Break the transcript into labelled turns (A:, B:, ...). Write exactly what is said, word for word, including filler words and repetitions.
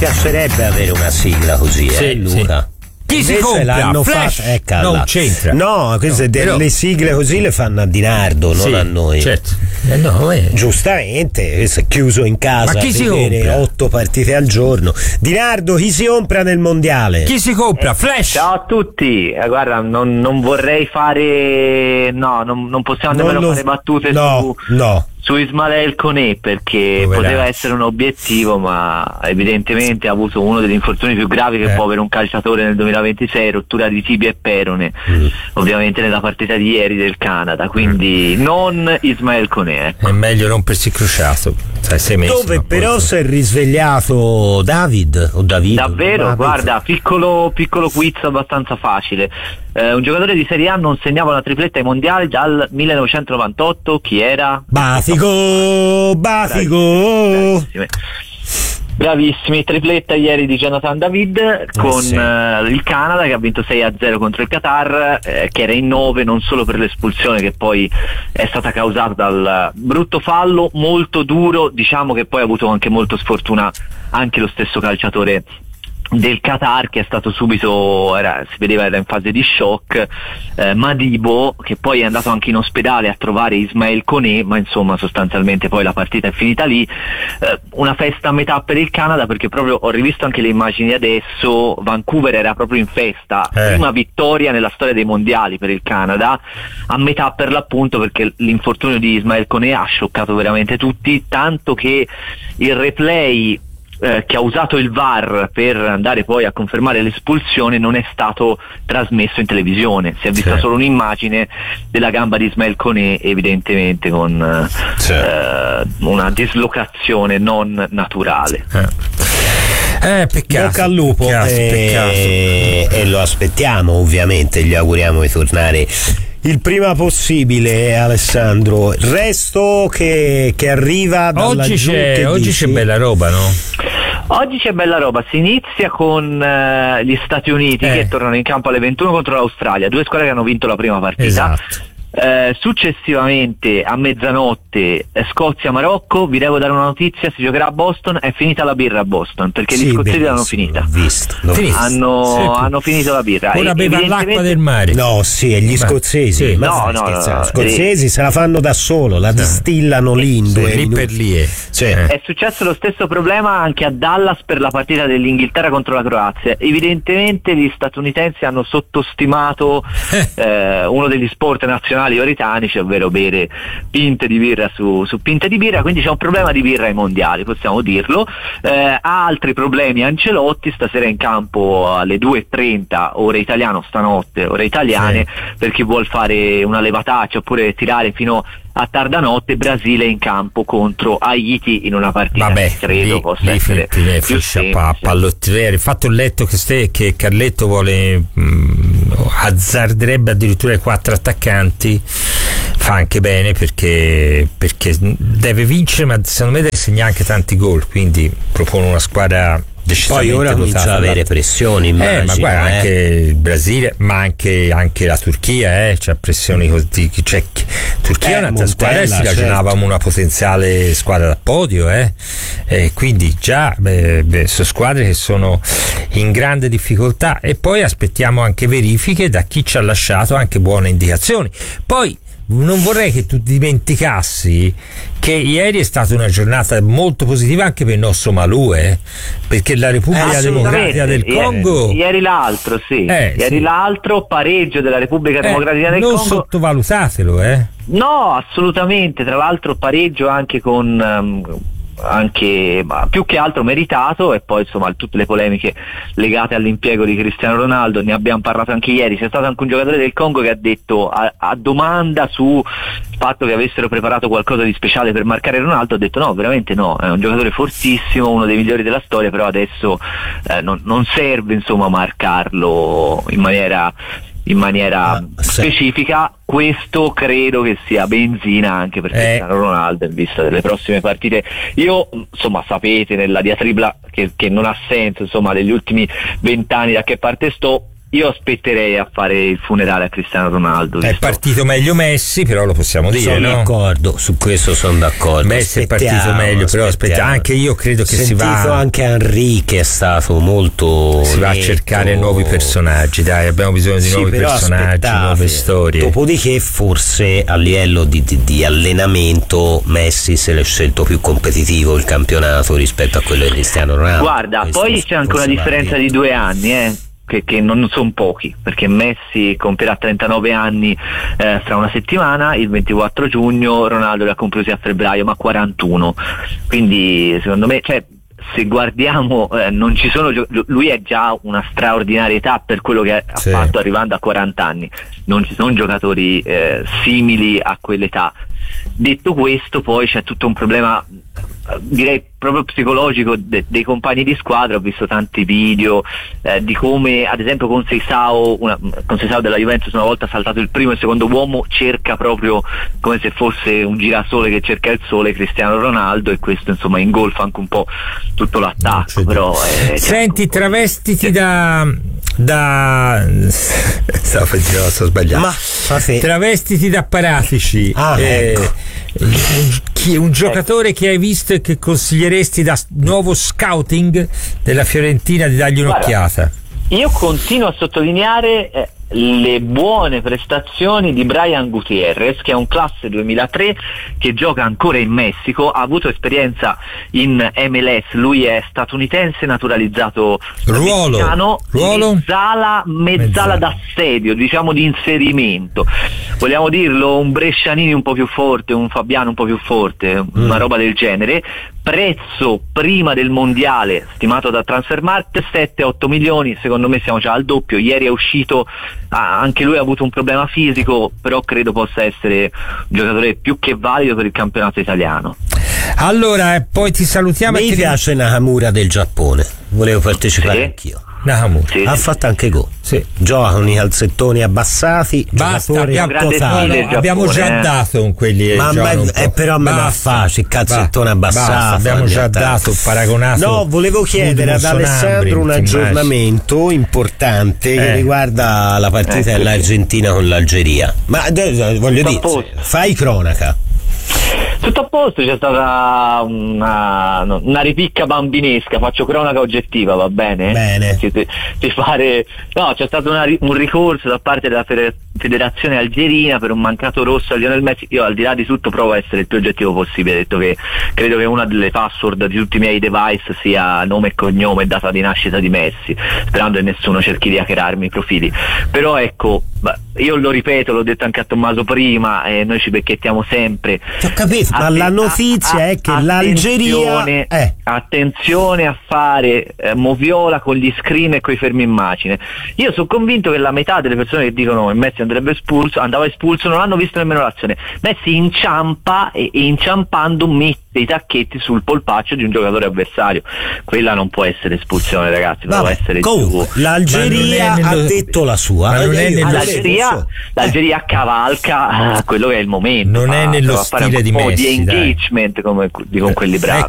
A: piacerebbe avere una sigla così,
B: sì,
A: eh, Luca?
B: Sì. Chi si compra?
A: L'hanno
B: Flash?
A: fatta, ecco,
B: non c'entra.
A: No, queste
B: no,
A: delle
B: però...
A: sigle così le fanno a Di Nardo, non
B: sì,
A: a noi.
B: Certo. Eh no, eh.
A: Giustamente, questo è chiuso in casa.
B: Ma chi si compra?
A: Otto partite al giorno. Di Nardo, chi si compra nel mondiale?
B: Chi si compra?
C: Eh,
B: Flash?
C: Ciao a tutti. Eh, guarda, non, non vorrei fare. No, non, non possiamo
A: Non
C: nemmeno
A: lo...
C: fare battute
A: no,
C: su.
A: No.
C: Su Ismael Koné, perché
B: Poveraccio.
C: poteva essere un obiettivo, ma evidentemente ha avuto uno degli infortuni più gravi che
B: eh.
C: può avere un calciatore nel duemilaventisei, rottura di tibia e perone,
A: mm.
C: ovviamente nella partita di ieri del Canada, quindi mm. non Ismael Koné. Ecco.
B: È meglio rompersi il crociato. Sai, sei mesi,
A: Dove però si è risvegliato David o David?
C: Davvero,
A: David.
C: guarda, piccolo, piccolo quiz abbastanza facile. Eh, un giocatore di Serie A non segnava una tripletta ai mondiali dal millenovecentonovantotto, chi era?
A: Basico, Basico.
C: Bravissimi. Bravissimi, tripletta ieri di Jonathan David con
A: sì.
C: eh, il Canada che ha vinto sei a zero contro il Qatar, eh, che era in nove non solo per l'espulsione che poi è stata causata dal brutto fallo molto duro, diciamo che poi ha avuto anche molto sfortuna anche lo stesso calciatore del Qatar, che è stato subito, era, si vedeva era in fase di shock, eh, Madibo, che poi è andato anche in ospedale a trovare Ismael Koné, ma insomma sostanzialmente poi la partita è finita lì. Eh, una festa a metà per il Canada, perché proprio ho rivisto anche le immagini adesso, Vancouver era proprio in festa,
B: eh.
C: prima vittoria nella storia dei mondiali per il Canada, a metà per l'appunto, perché l'infortunio di Ismael Koné ha scioccato veramente tutti, tanto che il replay Eh, che ha usato il V A R per andare poi a confermare l'espulsione non è stato trasmesso in televisione, si è vista
B: sì.
C: solo un'immagine della gamba di Ismael Koné, evidentemente con
A: sì.
C: eh, una dislocazione non naturale.
B: Eh. Eh, peccato.
A: Bocca al lupo,
B: peccato,
A: e...
B: peccato.
A: e lo aspettiamo ovviamente, gli auguriamo di tornare il prima possibile, Alessandro. Il resto che, che arriva dalla
B: oggi
A: giù,
B: c'è,
A: che
B: oggi
A: dici?
B: c'è bella roba, no?
C: Oggi c'è bella roba, si inizia con uh, gli Stati Uniti
B: eh.
C: che tornano in campo alle ventuno contro l'Australia, due squadre che hanno vinto la prima partita.
B: Esatto.
C: Eh, successivamente a mezzanotte eh, Scozia-Marocco, vi devo dare una notizia, si giocherà a Boston, è finita la birra a Boston perché
A: Sì,
C: gli scozzesi
A: bellissimo,
C: l'hanno finita.
A: l'ho visto, l'ho
B: Finito.
C: Hanno,
B: Sì.
C: hanno finito la birra.
B: Ora
C: E
B: beva
C: evidentemente-
B: l'acqua del mare.
A: No, sì, e gli
B: Ma-
A: scozzesi,
B: sì.
A: ma
C: No,
A: stai
C: no, no,
A: scherzando?
C: no,
A: scozzesi se la fanno da solo, la distillano lì in
B: Sì,
A: due
B: lì
A: minuti.
B: per lì è.
A: Sì.
B: Eh.
C: È successo lo stesso problema anche a Dallas per la partita dell'Inghilterra contro la Croazia. Evidentemente gli statunitensi hanno sottostimato eh, uno degli sport nazionali britannici, ovvero bere pinte di birra su, su pinte di birra, quindi c'è un problema di birra ai mondiali, possiamo dirlo. Eh, ha altri problemi Ancelotti, stasera in campo alle due e trenta ore italiano, stanotte ore italiane,
B: Sì.
C: per chi vuol fare una levataccia oppure tirare fino a tarda notte. Brasile in campo contro Haiti in una partita
B: Vabbè,
C: che credo
B: lì,
C: possa
B: lì
C: essere
B: fi- fi-
C: più
B: finisce a
C: semplice.
B: pa- pallottiere. Infatti ho letto che, ste, che Carletto vuole mh, azzarderebbe addirittura i quattro attaccanti. Fa anche bene perché, perché deve vincere, ma secondo me deve segnare anche tanti gol, quindi propone una squadra
A: Poi
B: decisamente
A: ora comincia
B: dotata
A: ad avere
B: da-
A: pressioni, immagino.
B: eh, ma guarda,
A: eh.
B: anche il Brasile, ma anche, anche la Turchia, eh, c'ha pressioni così. Cioè, Turchia
A: Eh,
B: è un'altra squadra e si
A: Montella,
B: ragionava
A: certo.
B: una potenziale squadra da podio, eh. E quindi già beh, beh, sono squadre che sono in grande difficoltà, e poi aspettiamo anche verifiche da chi ci ha lasciato anche buone indicazioni. Poi non vorrei che tu dimenticassi che ieri è stata una giornata molto positiva anche per il nostro Malù, eh? Perché la Repubblica Democratica del
C: Ieri-
B: Congo
C: ieri l'altro sì
B: Eh,
C: ieri
B: sì.
C: l'altro pareggio della Repubblica
B: eh,
C: Democratica del
B: non
C: Congo.
B: sottovalutatelo, eh?
C: No, assolutamente, tra l'altro pareggio anche con um, anche ma più che altro meritato, e poi insomma tutte le polemiche legate all'impiego di Cristiano Ronaldo, ne abbiamo parlato anche ieri. C'è stato anche un giocatore del Congo che ha detto a, a domanda sul fatto che avessero preparato qualcosa di speciale per marcare Ronaldo, ha detto no, veramente no, è un giocatore fortissimo, uno dei migliori della storia, però adesso eh, non, non serve insomma marcarlo in maniera in maniera
A: Ah, sì.
C: specifica. Questo credo che sia benzina anche per
B: Eh.
C: Cristiano Ronaldo in vista delle prossime partite. Io insomma sapete nella diatriba che, che non ha senso insomma degli ultimi vent'anni da che parte sto, io aspetterei a fare il funerale a Cristiano Ronaldo.
B: È
C: visto?
B: partito meglio Messi, però lo possiamo dire,
A: sono
B: no?
A: d'accordo, su questo sono d'accordo.
B: Messi è partito meglio, però aspetta, anche io credo che si va.
A: Anche Henry che è stato molto.
B: Si va a
A: netto.
B: cercare nuovi personaggi, dai, abbiamo bisogno di
A: sì,
B: nuovi personaggi,
A: aspettate.
B: nuove storie.
A: Dopodiché, forse a livello di, di, di allenamento, Messi se l'è scelto più competitivo il campionato rispetto a quello di Cristiano Ronaldo.
C: Guarda,
A: questo
C: poi c'è anche una differenza di due anni, eh. Che, che non sono pochi, perché Messi compierà trentanove anni eh, fra una settimana, il ventiquattro giugno, Ronaldo li ha conclusi a febbraio, ma quarantuno, quindi secondo me, cioè, se guardiamo eh, non ci sono gio- lui è già una straordinaria età per quello che ha
B: sì.
C: fatto arrivando a quaranta anni, non ci sono giocatori eh, simili a quell'età. Detto questo, poi c'è tutto un problema, direi proprio psicologico de- dei compagni di squadra. Ho visto tanti video eh, di come, ad esempio, con Seisao, una, con Seisao della Juventus, una volta saltato il primo e il secondo uomo, cerca proprio come se fosse un girasole che cerca il sole Cristiano Ronaldo, e questo insomma ingolfa anche un po' tutto l'attacco. Però è,
B: senti, travestiti da da stavo facendo, sto sbagliando.
A: Ma
B: travestiti da Paratici.
A: Ah,
B: eh,
A: ecco.
B: Chi, un giocatore che hai visto e che consiglieresti da nuovo scouting della Fiorentina di dargli un'occhiata?
C: Guarda, io continuo a sottolineare eh, le buone prestazioni di Brian Gutierrez, che è un classe duemilatré che gioca ancora in Messico, ha avuto esperienza in M L S, lui è statunitense naturalizzato
B: ruolo,
C: messicano,
B: ruolo?
C: mezzala, mezzala, mezzala d'assedio, diciamo di inserimento, vogliamo dirlo, un Brescianini un po' più forte, un Fabiano un po' più forte, mm. una roba del genere. Prezzo prima del mondiale stimato da Transfermarkt sette otto milioni, secondo me siamo già al doppio. Ieri è uscito, ah, anche lui ha avuto un problema fisico, però credo possa essere un giocatore più che valido per il campionato italiano.
B: Allora, eh, poi ti salutiamo.
A: Mi
B: e ti
A: piace Nakamura del Giappone, volevo partecipare
C: sì.
A: anch'io.
B: Nakamura
C: sì,
A: ha
C: sì.
A: fatto anche gol,
B: sì.
A: gioca con i calzettoni abbassati,
B: basta, abbiamo,
C: totale.
B: no, no, abbiamo già dato con quelli,
A: ma me, eh, però me la faccio il calzettone abbassato,
B: basta, abbiamo già dato, paragonato.
A: No, volevo chiedere ad Alessandro un aggiornamento importante eh. che riguarda la partita eh, dell'Argentina con l'Algeria, ma eh, voglio dire, fai cronaca.
C: Tutto a posto, c'è stata una, una ripicca bambinesca, faccio cronaca oggettiva, va bene?
A: Bene.
C: Di, di fare, no, c'è stato una, un ricorso da parte della federazione algerina per un mancato rosso a Lionel Messi. Io, al di là di tutto, provo a essere il più oggettivo possibile, detto che credo che una delle password di tutti i miei device sia nome e cognome e data di nascita di Messi, sperando che nessuno cerchi di hackerarmi i profili. Però ecco, io lo ripeto, l'ho detto anche a Tommaso prima, e noi ci becchettiamo sempre.
A: Ho capito, ma
C: Atten-
A: la notizia
C: a- a-
A: è che l'Algeria
C: attenzione,
A: eh.
C: attenzione a fare eh, moviola con gli screen e con i fermi immagine. Io sono convinto che la metà delle persone che dicono che Messi andrebbe espulso, andava espulso, non hanno visto nemmeno l'azione. Messi inciampa e, e inciampando mette i tacchetti sul polpaccio di un giocatore avversario. Quella non può essere espulsione, ragazzi. Vabbè, può essere
A: comunque,
C: giù.
A: l'Algeria
B: nello,
A: ha detto la sua.
B: Ma non è nello,
C: l'Algeria, l'Algeria cavalca quello che è il momento.
B: Non è nello stile di Messi,
C: di engagement come, di con quelli bravi.